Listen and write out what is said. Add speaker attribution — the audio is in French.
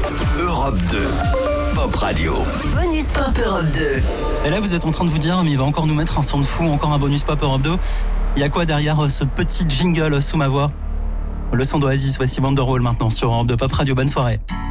Speaker 1: Europe 2, Pop Radio.
Speaker 2: Bonus Pop Europe 2.
Speaker 3: Et là, vous êtes en train de vous dire, mais il va encore nous mettre un son de fou, encore un bonus Pop Europe 2. Il y a quoi derrière ce petit jingle sous ma voix? Le son d'Oasis, voici Wonderwall maintenant sur Europe 2 Pop Radio. Bonne soirée.